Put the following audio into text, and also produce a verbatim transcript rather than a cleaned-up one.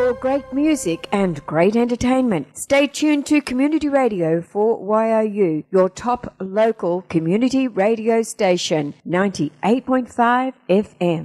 for great music and great entertainment. Stay tuned to Community Radio for Y O U, your top local community radio station, ninety-eight point five F M.